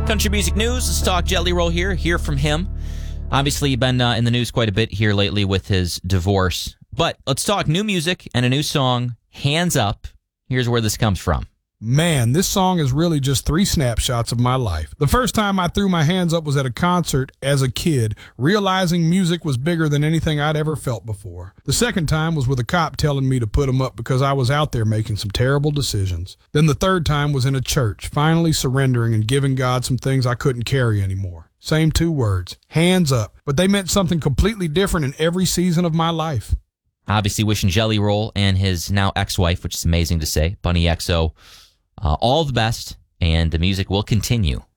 Country music news. Let's talk Jelly Roll here. Hear from him. Obviously, you've been in the news quite a bit here lately with his divorce. But let's talk new music and a new song, Hands Up. Here's where this comes from. Man, this song is really just 3 snapshots of my life. The first time I threw my hands up was at a concert as a kid, realizing music was bigger than anything I'd ever felt before. The second time was with a cop telling me to put them up because I was out there making some terrible decisions. Then the third time was in a church, finally surrendering and giving God some things I couldn't carry anymore. Same 2 words, hands up, but they meant something completely different in every season of my life. Obviously wishing Jelly Roll and his now ex-wife, which is amazing to say, Bunny XO, all the best, and the music will continue.